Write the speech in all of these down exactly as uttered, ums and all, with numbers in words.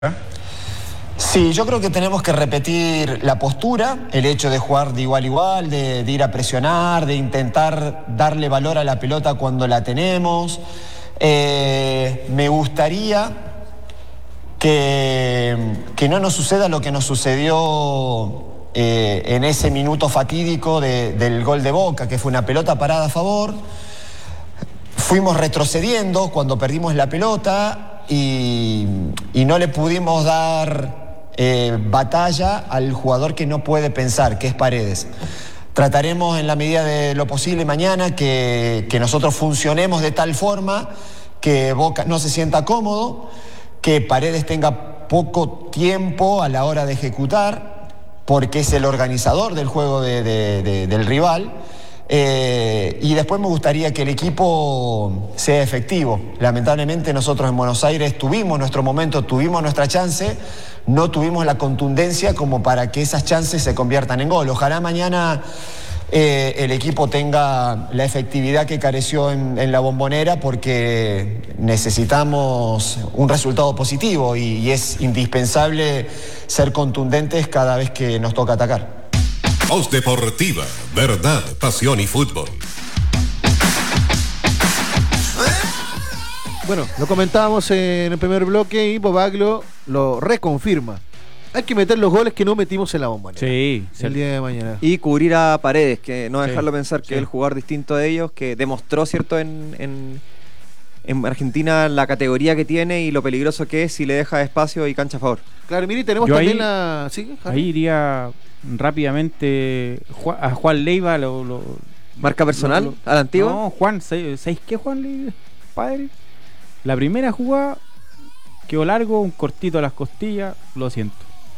Sí, yo creo que tenemos que repetir la postura, el hecho de jugar de igual a igual, de, de ir a presionar, de intentar darle valor a la pelota cuando la tenemos. Eh, me gustaría que, que no nos suceda lo que nos sucedió eh, en ese minuto fatídico de, del gol de Boca, que fue una pelota parada a favor. Fuimos retrocediendo cuando perdimos la pelota y, y no le pudimos dar eh, batalla al jugador que no puede pensar, que es Paredes. Trataremos en la medida de lo posible mañana que, que nosotros funcionemos de tal forma que Boca no se sienta cómodo, que Paredes tenga poco tiempo a la hora de ejecutar, porque es el organizador del juego de, de, de, del rival. Eh, y después me gustaría que el equipo sea efectivo. Lamentablemente nosotros en Buenos Aires tuvimos nuestro momento, tuvimos nuestra chance, no tuvimos la contundencia como para que esas chances se conviertan en gol. Ojalá mañana eh, el equipo tenga la efectividad que careció en, en la Bombonera, porque necesitamos un resultado positivo y, y es indispensable ser contundentes cada vez que nos toca atacar. Voz Deportiva, verdad, pasión y fútbol. Bueno, lo comentábamos en el primer bloque y Bobaglio lo reconfirma. Hay que meter los goles que no metimos en la Bombonera. Sí, el cierto. día de mañana. Y cubrir a Paredes, que no dejarlo Sí, pensar que sí. es el jugador distinto de ellos, que demostró, ¿cierto?, en, en, en Argentina la categoría que tiene y lo peligroso que es si le deja espacio y cancha a favor. Claro, mire, tenemos Yo también ahí- la... ¿Sí, Javi? Ahí iría rápidamente Ju- a Juan Leiva. Lo, lo- ¿Marca personal? lo- lo- ¿A la antigua? No, Juan, ¿sabéis sabéis qué, Juan Leiva, padre? La primera jugada quedó largo, un cortito a las costillas, lo siento.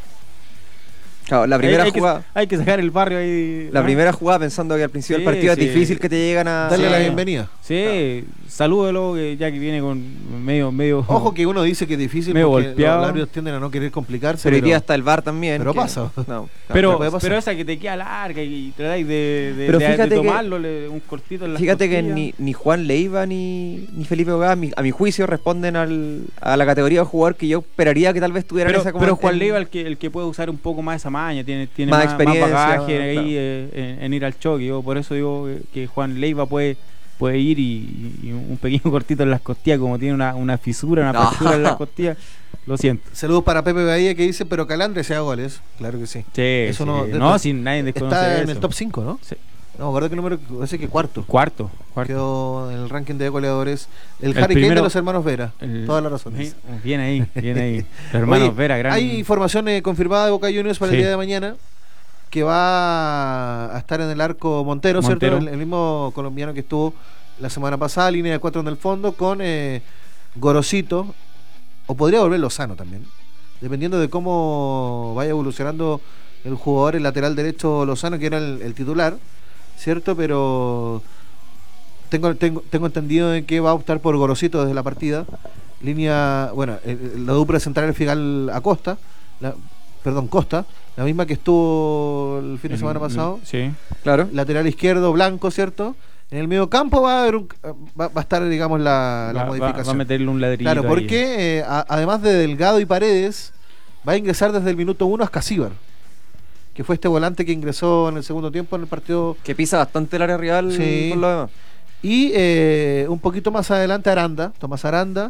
Claro, la primera hay, hay jugada... Que, hay que sacar el barrio ahí. La ¿ah? primera jugada pensando que al principio Sí, del partido sí. es difícil que te llegan a... Darle Sí. la bienvenida. Sí, salúdelo, que ya que viene con medio... medio Ojo que uno dice que es difícil Medio porque golpeado. los árbitros tienden a no querer complicarse. Pero hoy día está el V A R también. pero que- pasa. No, claro, Pero, puede pasar. pero esa que te queda larga y tratáis de, de, Pero de- fíjate de que- tomarlo, le- un cortito en la Fíjate que ni, ni Juan Leiva ni, ni Felipe Ogada, a mi, a mi juicio, responden al, a la categoría de jugador que yo esperaría que tal vez tuvieran Pero, esa como pero en- Juan Leiva el que, el que puede usar un poco más esa maña, tiene, tiene Más más, más experiencia, bagaje claro. ahí eh, en, en ir al choque. Yo por eso digo que- que Juan Leiva puede, puede ir y, y un pequeño cortito en las costillas, como tiene una, una fisura, una No. fractura en las costillas, lo siento. Saludos para Pepe Bahía que dice, pero Calandre se da goles. Claro que sí. Sí, Eso sí. no- no, de- sin nadie desconoce Está en eso. el top cinco, ¿no? Sí. No, me acuerdo que número, parece que cuarto. Cuarto, cuarto. Quedó en el ranking de goleadores el, El Harry Kane primero- de los hermanos Vera. El- Toda la razón. Sí, bien ahí, bien ahí. Los hermanos Oye, Vera, gran... hay información eh, confirmada de Boca Juniors para Sí. el día de mañana que va a estar en el arco Montero, Montero. ¿cierto? El, el mismo colombiano que estuvo la semana pasada, línea de cuatro en el fondo, con eh, Gorosito, o podría volver Lozano también, dependiendo de cómo vaya evolucionando el jugador, el lateral derecho Lozano, que era el, el titular, ¿cierto? Pero tengo, tengo, tengo entendido de que va a optar por Gorosito desde la partida. Línea, bueno, el- la dupla central es Figal Acosta, la, perdón, Costa, la misma que estuvo el fin de semana pasado. Sí. Claro. Lateral izquierdo, Blanco, ¿cierto? En el medio campo va a haber un, va, va a estar, digamos, la, la Va, va- modificación. va a meterle un ladrillo. Claro, ahí. porque eh, a- además de Delgado y Paredes, va a ingresar desde el minuto uno a Ascasíbar, que fue este volante que ingresó en el segundo tiempo en el partido. Que pisa bastante el área rival Sí. por lo demás. Y eh, un poquito más adelante Aranda, Tomás Aranda,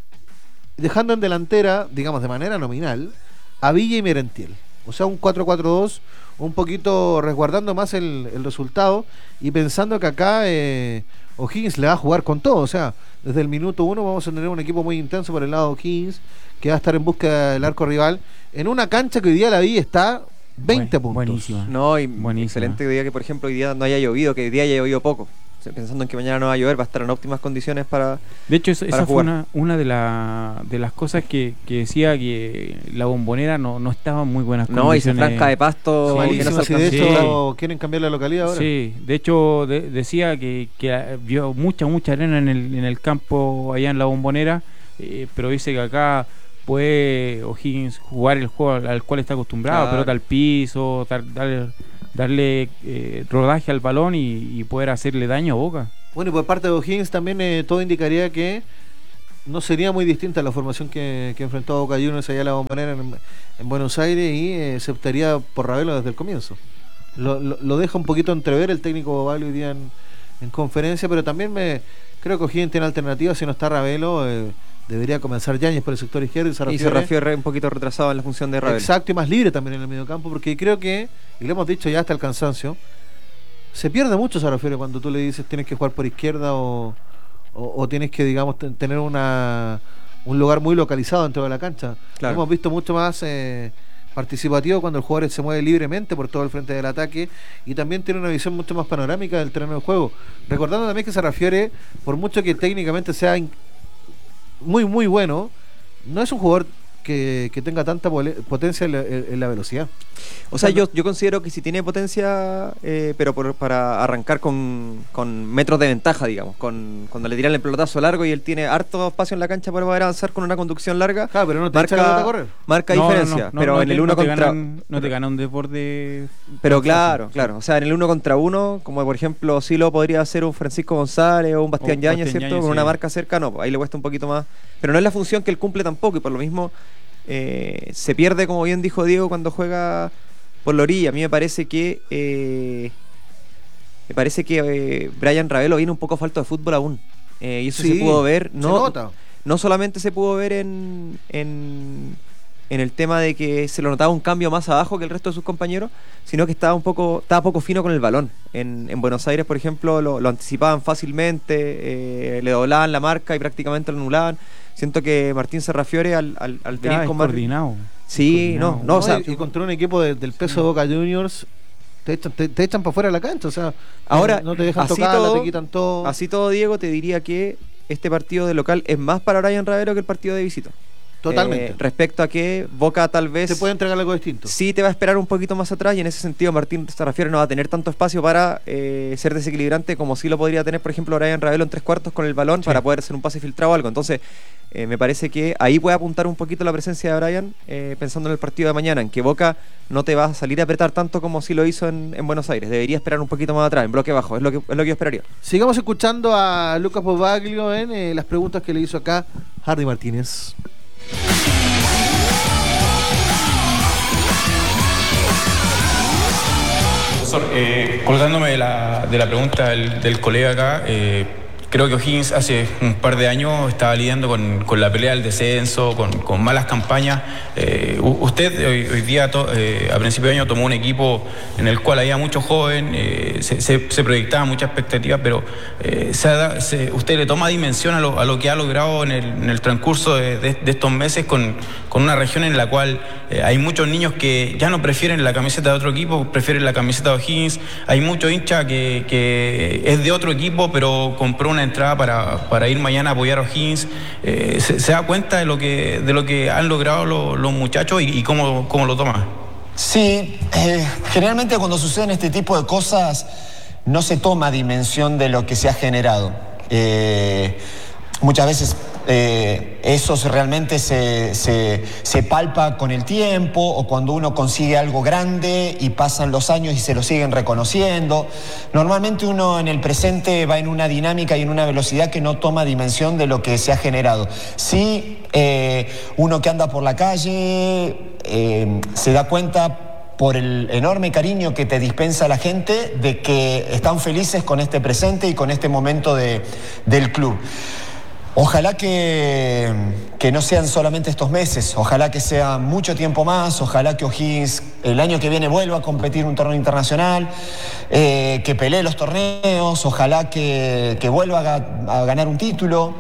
dejando en delantera, digamos de manera nominal, a Villa y Merentiel. O sea, un cuatro cuatro dos, un poquito resguardando más el, el resultado y pensando que acá eh, O'Higgins le va a jugar con todo. O sea, desde el minuto uno vamos a tener un equipo muy intenso por el lado de O'Higgins, que va a estar en busca del arco rival, en una cancha que hoy día la vi está veinte Buen- puntos. buenísima. No, y Buenísima. excelente día que, por ejemplo, hoy día no haya llovido, que hoy día haya llovido poco. O sea, pensando en que mañana no va a llover, va a estar en óptimas condiciones para... De hecho, eso- para esa fue jugar. una, una de, la, de las cosas que, que decía que la Bombonera no, no estaba en muy buenas No, y esa condiciones. franja de pasto Sí, que no Malísimo, se si de alcanzó. hecho quieren cambiar la localidad ahora. Sí, de hecho de- decía que, que eh, vio mucha, mucha arena en el, en el campo allá en la Bombonera, eh, pero dice que acá puede O'Higgins jugar el juego al, al cual está acostumbrado, Claro. pelota al piso, dar- darle, darle eh, rodaje al balón y, y poder hacerle daño a Boca. Bueno, y por parte de O'Higgins también eh, todo indicaría que no sería muy distinta la formación que, que enfrentó a Boca Juniors allá a la Bombonera en, en Buenos Aires y eh, se optaría por Ravelo desde el comienzo. Lo, lo, lo deja un poquito entrever el técnico Bobalio hoy día en, en conferencia, pero también me creo que O'Higgins tiene alternativas. Si no está Ravelo, eh, debería comenzar Yáñez por el sector izquierdo y Sarrafiore, y Sarrafiore un poquito retrasado en la función de Ravelo. Exacto, y más libre también en el mediocampo, porque creo que, y lo hemos dicho ya hasta el cansancio, se pierde mucho Sarrafiore cuando tú le dices tienes que jugar por izquierda o, o, o tienes que, digamos, t- tener una un lugar muy localizado dentro de la cancha. Claro. Hemos visto mucho más eh, participativo cuando el jugador se mueve libremente por todo el frente del ataque y también tiene una visión mucho más panorámica del terreno de juego. Recordando también que Sarrafiore, por mucho que técnicamente sea in- muy muy bueno, no es un jugador que, que tenga tanta pole- potencia en la, en la velocidad. O sea, yo, yo considero que si tiene potencia, eh, pero por, para arrancar con, con metros de ventaja, digamos, con cuando le tiran el pelotazo largo y él tiene harto espacio en la cancha para poder avanzar con una conducción larga, Claro, pero no te echa la pelota a correr. marca No, diferencia. no, no, pero no en te- el uno no te contra... ganan- no te gana un desborde. Pero claro, fácil, claro. O sea, en el uno contra uno, como por ejemplo Silo podría ser un Francisco González o un Bastián O Yáñez, Bastián ¿cierto? Yáñez, Con una sí. marca cerca, no, ahí le cuesta un poquito más. Pero no es la función que él cumple tampoco y por lo mismo eh, se pierde, como bien dijo Diego, cuando juega por la orilla. A mí me parece que eh, me parece que eh, Brian Ravelo viene un poco falto de fútbol aún. Eh, y eso Sí, se pudo ver. se No, nota. no solamente se pudo ver en, en, en el tema de que se lo notaba un cambio más abajo que el resto de sus compañeros, sino que estaba un poco, estaba poco fino con el balón. En, en Buenos Aires, por ejemplo, lo, lo anticipaban fácilmente, eh, le doblaban la marca y prácticamente lo anulaban. Siento que Martín Sarrafiore al, al, al venir Está con más... coordinado. Sí, no, no, o sea, y, y contra un equipo de- del peso de Boca Juniors te echan, te, te echan para fuera de la cancha, o sea, ahora, no te dejan así tocar, todo, te quitan todo. así todo, Diego, te diría que este partido de local es más para Brian Ravelo que el partido de visita. Totalmente. Eh, respecto a que Boca tal vez Te puede entregar algo distinto. sí te va a esperar un poquito más atrás y en ese sentido Martín Sarrafiore no va a tener tanto espacio para eh, ser desequilibrante como sí lo podría tener, por ejemplo, Brian Ravelo en tres cuartos con el balón para poder hacer un pase filtrado o algo. Entonces, eh, me parece que ahí puede apuntar un poquito la presencia de Brian, eh, pensando en el partido de mañana, en que Boca no te va a salir a apretar tanto como sí lo hizo en, en Buenos Aires. Debería esperar un poquito más atrás, en bloque bajo, es lo que, es lo que yo esperaría. Sigamos escuchando a Lucas Bobaglio en eh, las preguntas que le hizo acá Hardy Martínez. Profesor, eh, colgándome de la, de la pregunta del, del colega acá, eh, creo que O'Higgins hace un par de años estaba lidiando con, con la pelea del descenso, con, con malas campañas. Eh, u- usted hoy, hoy día, to- eh, a principio de año, tomó un equipo en el cual había mucho joven, eh, se, se, se proyectaba mucha expectativa, pero eh, se ha- se- usted le toma dimensión a lo, a lo que ha logrado en el, en el transcurso de, de- de estos meses con, con una región en la cual eh, hay muchos niños que ya no prefieren la camiseta de otro equipo, prefieren la camiseta de O'Higgins. Hay mucho hincha que, que es de otro equipo, pero compró una entrada para, para ir mañana a apoyar a O'Higgins. Eh, se, se da cuenta de lo que, de lo que han logrado los, los muchachos y, y cómo, cómo lo toman. Sí, eh, generalmente cuando suceden este tipo de cosas no se toma dimensión de lo que se ha generado. Eh, muchas veces eh, eso se- realmente se, se, se palpa con el tiempo o cuando uno consigue algo grande y pasan los años y se lo siguen reconociendo. Normalmente uno en el presente va en una dinámica y en una velocidad que no toma dimensión de lo que se ha generado. Sí, eh, uno que anda por la calle eh, se da cuenta por el enorme cariño que te dispensa la gente de que están felices con este presente y con este momento de, del club. Ojalá que, que no sean solamente estos meses, ojalá que sea mucho tiempo más, ojalá que O'Higgins el año que viene vuelva a competir un torneo internacional, eh, que pelee los torneos, ojalá que, que vuelva a, ga- a ganar un título,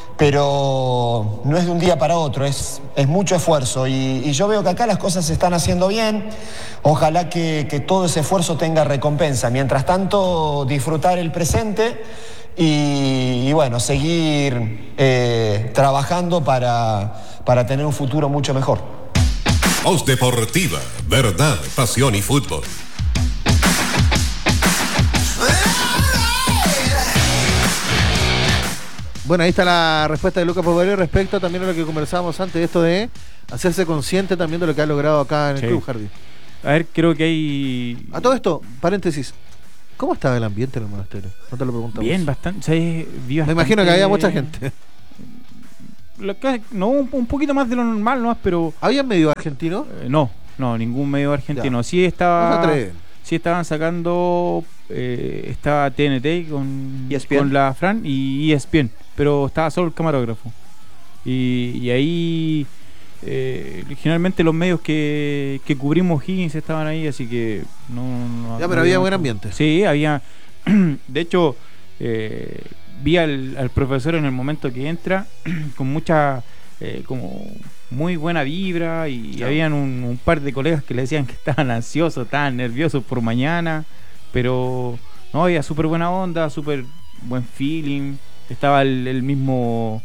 pero no es de un día para otro, es, es mucho esfuerzo y, y yo veo que acá las cosas se están haciendo bien, ojalá que, que todo ese esfuerzo tenga recompensa. Mientras tanto, disfrutar el presente y, y bueno, seguir eh, trabajando para, para tener un futuro mucho mejor. Voz Deportiva, verdad, pasión y fútbol. Bueno, ahí está la respuesta de Lucas Bobaglio respecto también a lo que conversábamos antes, de esto de hacerse consciente también de lo que ha logrado acá en el Sí. club, Hardy. A ver, creo que hay. A todo esto, paréntesis, ¿cómo estaba el ambiente en el monasterio? No te lo preguntamos. Bien, bastante. Sí, vi Me bastante- imagino que había mucha gente. la- ca- no, un, un poquito más de lo normal nomás, pero ¿Habían medio argentino? eh, no, no, ningún medio argentino. Ya. Sí No se estaba, atreven. sí estaban sacando, eh, estaba T N T con, E S P N. con la Fran y E S P N, pero estaba solo el camarógrafo. Y, y ahí, eh, generalmente los medios que, que cubrimos Higgins estaban ahí, así que no... no- Ya, no pero había buen mucho. ambiente. Sí, había... De hecho, eh, vi al, al profesor en el momento que entra con mucha... eh, como muy buena vibra y Claro. habían un, un par de colegas que le decían que estaban ansiosos, estaban nerviosos por mañana, pero no, había súper buena onda, súper buen feeling. Estaba el, el mismo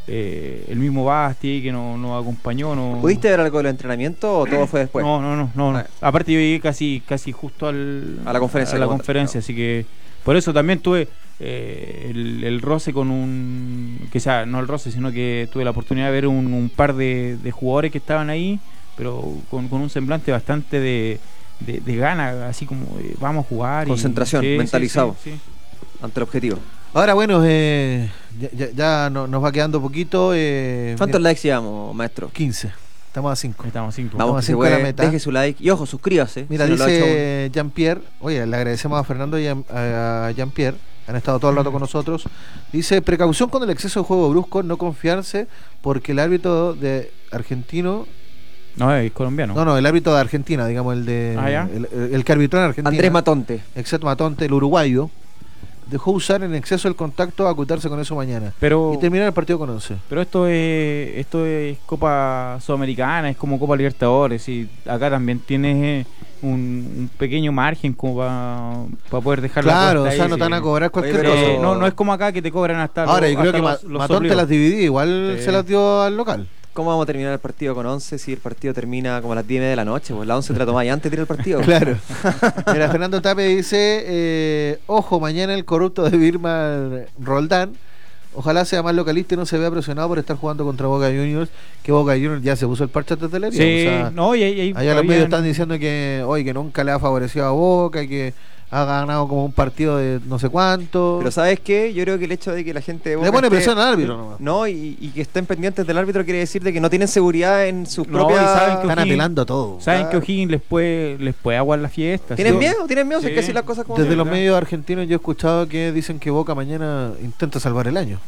eh, el mismo Basti que nos, nos acompañó. No, ¿Pudiste ver algo del entrenamiento o todo fue después? no, no, no, no, no. Ah. Aparte yo llegué casi, casi justo al, A la conferencia a la como tal, conferencia, claro. así que por eso también tuve eh, el, el roce con un, que sea, no el roce, sino que tuve la oportunidad de ver un, un par de, de jugadores que estaban ahí, pero con, con un semblante bastante de, de, de gana, así como de, vamos a jugar. y- Concentración, sí, sí, mentalizado. sí, sí. Ante el objetivo. Ahora, bueno, eh, ya, ya- ya no- nos va quedando poquito. Eh, ¿Cuántos mira, likes llevamos, maestro? quince. Estamos a cinco. Ahí estamos cinco. Vamos. Vamos, a que se cinco de la puede. meta. Deje su like y ojo, suscríbase. Mira, si no lo ha hecho dice Jean-Pierre, oye, le agradecemos a Fernando y a, a Jean-Pierre, han estado todo el rato con nosotros. Dice, precaución con el exceso de juego brusco, no confiarse, porque el árbitro de argentino, No, es colombiano. no, no, el árbitro de Argentina, digamos, el de Ah, ya. el, el que arbitró en aún. Argentina, Andrés Matonte. excepto Matonte, el uruguayo, dejó usar en exceso el contacto a acutarse con eso mañana. Pero Y terminar el partido con once. Pero esto es esto es Copa Sudamericana, es como Copa Libertadores y acá también tienes eh, un, un pequeño margen como para poder dejar la Claro, o cuenta sea, ahí, no sí. te van a cobrar cualquier Oye, pero- cosa. Eh, no, no es como acá que te cobran hasta Ahora, los- yo creo hasta que Ma- los- los Matonte soplidos. las dividí, igual Sí. se las dio al local. ¿Cómo vamos a terminar el partido con once si el partido termina como a las diez y media de la noche? Pues la once te la tomás y antes de ir al partido. Claro. Mira, Fernando Tape dice, eh, ojo, mañana el corrupto de Birman Roldán, ojalá sea más localista y no se vea presionado por estar jugando contra Boca Juniors, que Boca Juniors ya se puso el parche de telería. Sí, o sea, no, y ahí, ahí allá los habían- medios están diciendo que hoy que nunca le ha favorecido a Boca y que ha ganado como un partido de no sé cuánto. Pero ¿sabes qué? Yo creo que el hecho de que la gente de Boca Le pone esté- presión al árbitro nomás. No, y, y que estén pendientes del árbitro quiere decir de que no tienen seguridad en sus No, propias... y saben que Están O'Higgins- apelando todo. Saben Claro. que O'Higgins les puede les puede aguar la fiesta. ¿Tienen ¿sí? miedo? ¿Tienen miedo? Si hay Sí. que decir las cosas como Desde son. los ¿verdad? medios argentinos yo he escuchado que dicen que Boca mañana intenta salvar el año.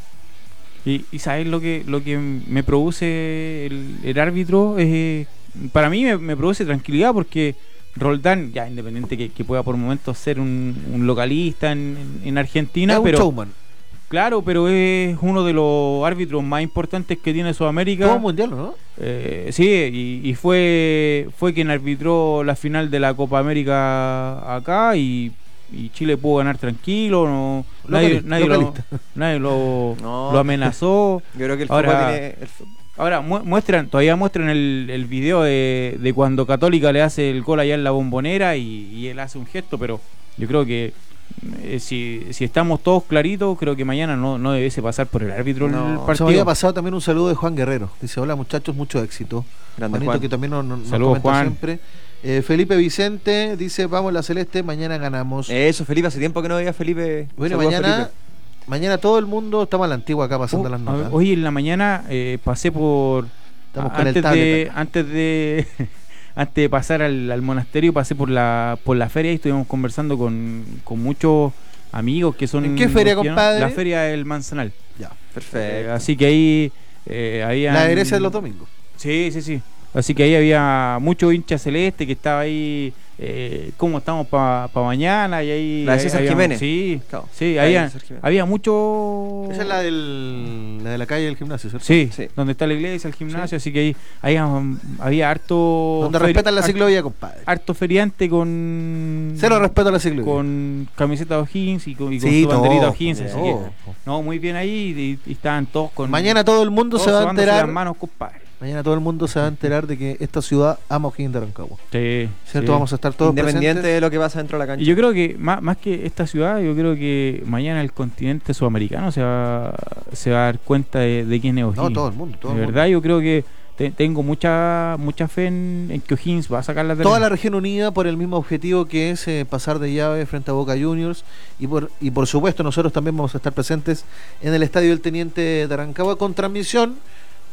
Y, y sabes lo que lo que me produce el, el árbitro es, para mí me, me produce tranquilidad porque Roldán, ya independiente que, que pueda por momentos ser un, un localista en, en- en Argentina, es un pero showman. claro, pero es uno de los árbitros más importantes que tiene Sudamérica. Todo mundial, ¿no? Eh, sí, y, y fue fue quien arbitró la final de la Copa América acá y, y Chile pudo ganar tranquilo, no, nadie, Locali- nadie, lo, localista. nadie lo, No. lo amenazó. Yo creo que el Ahora- fútbol tiene... el fu- Ahora mu- muestran, todavía muestran el, el video de, de cuando Católica le hace el gol allá en la Bombonera y, y él hace un gesto, pero yo creo que eh, si, si estamos todos claritos, creo que mañana no, no debiese pasar por el árbitro No, el se me Se me partido. había pasado también un saludo de Juan Guerrero. Dice, hola muchachos, mucho éxito. Grande Juanito, Juan. que también nos, nos- nos Saludos, comenta Juan. siempre. Eh, Felipe Vicente dice, vamos la Celeste, mañana ganamos. Eso, Felipe, hace tiempo que no veía a Felipe. bueno, Saludos, mañana Felipe. mañana todo el mundo, estamos a la antigua acá pasando Oh, las a notas. ver, hoy en la mañana eh, pasé por Estamos a- con el antes tablet de acá. antes de antes de pasar al, al monasterio pasé por la por la feria y estuvimos conversando con, con muchos amigos que son ¿En qué feria, los que- compadre? La feria del Manzanal. Ya. Eh, Perfecto. así que ahí eh, había La herencia de los domingos. Sí, sí, sí. Así que ahí había mucho hincha celeste que estaba ahí, eh, ¿cómo estamos para pa mañana? Y ahí, La de ahí César había- Jiménez. Sí, Claro. sí, La de había, César Jiménez. había mucho... Esa es la, del, la de la calle del gimnasio, ¿cierto? Sí, Sí. donde está la iglesia, el gimnasio, así que ahí, ahí um, había harto... Donde feri- respetan la har- ciclovía, compadre. Harto feriante con... Cero respeto a la ciclovía. Con camiseta de O'Higgins y con, y con Sí, su banderita todo, O'Higgins, así todo. que... No, muy bien ahí y, y estaban todos con... Mañana todo el mundo todos se va a sobándose enterar. las manos, compadre. Mañana todo el mundo se va a enterar de que esta ciudad ama O'Higgins de Rancagua. Sí, ¿Cierto? sí. Vamos a estar todos Independiente presentes. de lo que pasa dentro de la cancha. Y yo creo que más, más que esta ciudad, yo creo que mañana el continente sudamericano se va, se va a dar cuenta de, de quién es O'Higgins. No, todo el mundo. Todo de el verdad, mundo. yo creo que te- tengo mucha mucha fe en, en que O'Higgins va a sacar la Toda la región unida por el mismo objetivo que es eh, pasar de llave frente a Boca Juniors y por, y por supuesto nosotros también vamos a estar presentes en el Estadio del Teniente de Rancagua con transmisión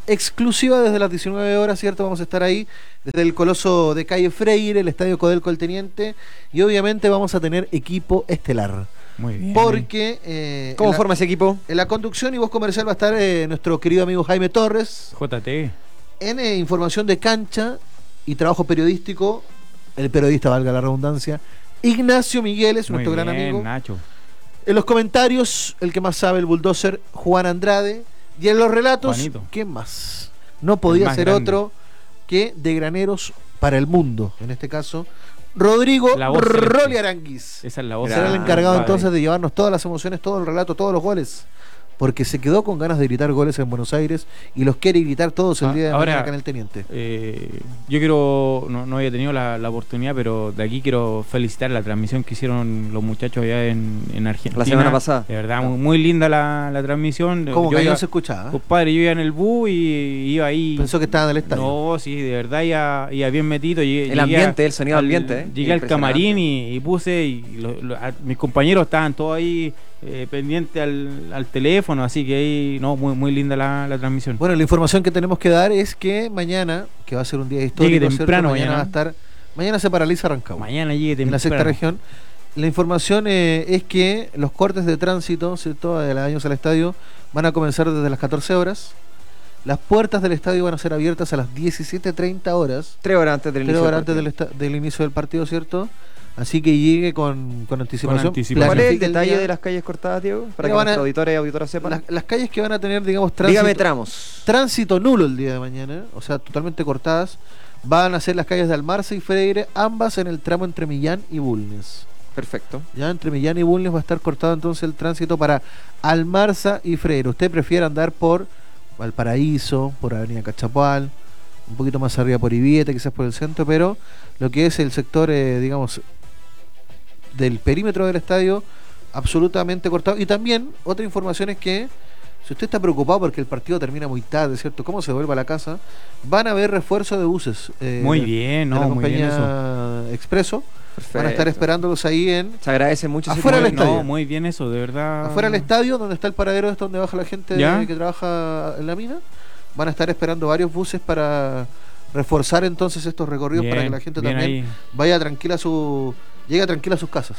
exclusiva desde las diecinueve horas, ¿cierto? Vamos a estar ahí desde el Coloso de Calle Freire, el Estadio Codelco El Teniente, y obviamente vamos a tener equipo estelar. Muy bien. Porque... Eh, ¿Cómo la, forma ese equipo? En la conducción y voz comercial va a estar eh, nuestro querido amigo Jaime Torres. J T. En eh, información de cancha y trabajo periodístico, el periodista, valga la redundancia, Ignacio Migueles, Muy nuestro bien, gran amigo. Nacho. En los comentarios, el que más sabe, el bulldozer, Juan Andrade. Y en los relatos, Juanito. ¿quién más? No podía más ser grande. otro que de Graneros para el Mundo. En este caso, Rodrigo La voz Rolly celeste. Aranguiz. Esa es la voz. Será el Gran encargado padre. entonces de llevarnos todas las emociones, todo el relato, todos los goles. Porque se quedó con ganas de gritar goles en Buenos Aires y los quiere gritar todos el Ah, día de ahora- mañana acá en el Teniente. Eh, yo quiero, no, no había tenido la, la oportunidad, pero de aquí quiero felicitar la transmisión que hicieron los muchachos allá en, en Argentina. La semana pasada. De verdad, muy, muy linda la, la transmisión. Como Yo que ahí iba- no se escuchaba. Compadre, yo iba en el bus y iba ahí. Pensó que estaba en el estadio. No, sí, de verdad iba, iba bien metido. Llegué, El llegué ambiente, a- el sonido al- ambiente, ¿eh? Llegué al Impresionante. camarín y, y puse, y lo- lo- a- mis compañeros estaban todos ahí eh, pendientes al, al teléfono, así que ahí, no, muy, muy linda la, la transmisión. Bueno, la información que tenemos que dar es que mañana, que va a ser un día histórico, Llegue ¿cierto? temprano mañana, mañana. va a estar, mañana se paraliza Rancagua, Mañana llegue en la sexta temprano. región. La información eh, es que los cortes de tránsito, ¿cierto? De los años al estadio van a comenzar desde las catorce horas. Las puertas del estadio van a ser abiertas a las diecisiete treinta horas, Tres horas antes del tres inicio. horas del antes partido. del, esta- del inicio del partido, ¿cierto? Así que llegue con, con anticipación. anticipación. ¿Cuál es el planifique detalle día. de las calles cortadas, Diego? Para Mira, que van a- nuestros auditores y auditoras sepan. Las, las calles que van a tener, digamos, tránsito, Dígame tramos. tránsito nulo el día de mañana, o sea, totalmente cortadas, van a ser las calles de Almarza y Freire, ambas en el tramo entre Millán y Bulnes. Perfecto. Ya entre Millán y Bulnes va a estar cortado entonces el tránsito para Almarza y Freire. Usted prefiere andar por Valparaíso, por Avenida Cachapual, un poquito más arriba por Ibieta, quizás por el centro, pero lo que es el sector, eh, digamos, del perímetro del estadio, absolutamente cortado. Y también, otra información es que, si usted está preocupado porque el partido termina muy tarde, ¿cierto? ¿Cómo se vuelve a la casa? Van a haber refuerzo de buses. eh, Muy bien, de la no, muy bien eso. compañía Expreso. Perfecto. Van a estar esperándolos ahí en Se agradece mucho ese Afuera tipo del de- estadio. No, muy bien eso, de verdad. afuera del estadio, donde está el paradero, es donde baja la gente ¿Ya? que trabaja en la mina. Van a estar esperando varios buses para reforzar entonces estos recorridos Bien, para que la gente bien también ahí. vaya tranquila a su llegue tranquila a sus casas.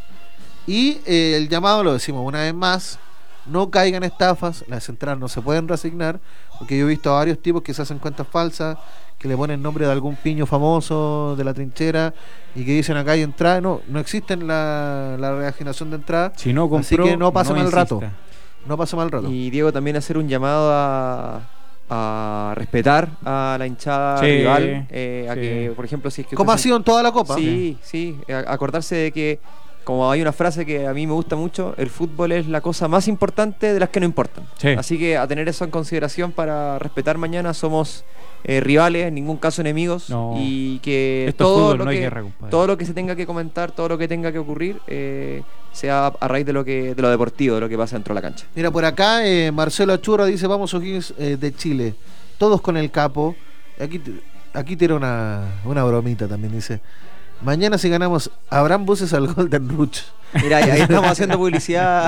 Y eh, el llamado, lo decimos una vez más, no caigan estafas, las entradas no se pueden reasignar, porque yo he visto a varios tipos que se hacen cuentas falsas, que le ponen nombre de algún piño famoso de la trinchera y que dicen acá hay entrada. No, no existen la, la reasignación de entrada, Si no así compró, que no pase mal rato. insista. no pasa mal rato. Y Diego, también hacer un llamado a, a respetar a la hinchada Sí, rival. eh, a sí. que, por ejemplo, si es que. Como ha usted se- sido en toda la Copa. Sí, sí. a- Acordarse de que, como hay una frase que a mí me gusta mucho, el fútbol es la cosa más importante de las que no importan. Sí. Así que a tener eso en consideración para respetar mañana. Somos eh, rivales, en ningún caso enemigos. No. Y que Esto es todo, fútbol, lo no hay que, guerra, compadre. todo lo que se tenga que comentar, todo lo que tenga que ocurrir, eh, sea a raíz de lo que de lo deportivo, de lo que pasa dentro de la cancha. Mira, por acá eh, Marcelo Achurra dice, vamos O'Higgins eh, de Chile, todos con el capo. Aquí, aquí tira una, una bromita también, dice, mañana si ganamos, ¿habrán buses al Golden Ruch? Mira, ahí, ahí estamos haciendo publicidad.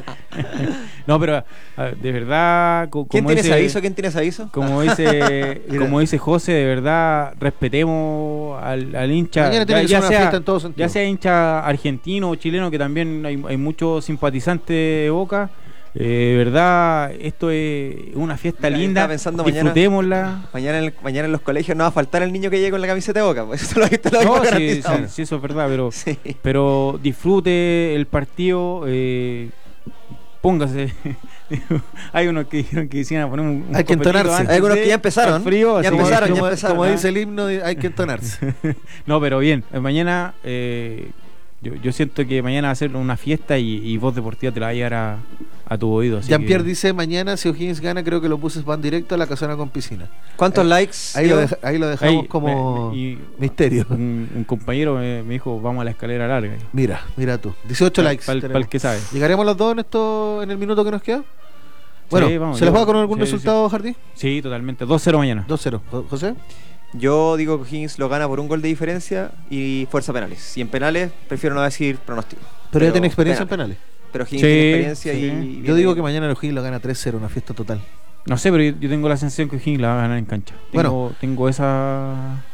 No, pero a ver, de verdad, co- ¿Quién como tiene dice, ese aviso? ¿Quién tiene ese aviso? Como dice, Mira. como dice José, de verdad, respetemos al, al hincha, Mañana tiene que ser una fiesta en todo sentido. ya sea hincha argentino o chileno, que también hay, hay muchos simpatizantes de Boca. Eh, de verdad, esto es una fiesta Mira, yo linda, estaba pensando mañana- disfrutémosla. Mañana en, el- mañana en los colegios no va a faltar el niño que llegue con la camiseta de Boca. Pues eso lo, te lo No, digo sí, garantizado. sí, sí, eso es verdad, pero, Sí. pero disfrute el partido, eh, póngase. Hay unos que dijeron que decían a poner un, un Hay que copetito entonarse. antes Hay algunos de- que ya empezaron. al frío, Ya así que- empezaron, ya como, empezaron, como ¿ah? dice el himno, hay que entonarse. No, pero bien, eh, mañana eh, yo, yo siento que mañana va a ser una fiesta y, y Voz Deportiva te la va a llevar a, a tu oído. así Jean-Pierre que- dice, mañana si O'Higgins gana, creo que los buses van directo a la casona con piscina. ¿Cuántos Ahí- likes? Ahí lo, Diego? deja- ahí lo dejamos Ahí, como me- y misterio. un, un compañero me, me dijo, vamos a la escalera larga. Mira, mira tú. dieciocho likes. Para tenemos. el que sabe. ¿Llegaremos los dos en esto en el minuto que nos queda? Bueno, Sí, vamos, ¿se les yo- va con algún sí, sí, resultado, Jardín? Sí, totalmente. dos cero mañana. dos cero. Jo- ¿José? Yo digo que Higgins lo gana por un gol de diferencia y fuerza penales. Y en penales prefiero no decir pronóstico. Pero, ya tiene experiencia en penales. Pero Higgins Sí, tiene experiencia sí. y... Yo viene- digo que mañana el O'Higgins lo gana tres cero, una fiesta total. No sé, pero yo, yo tengo la sensación que O'Higgins la va a ganar en cancha. Tengo, Bueno. tengo esa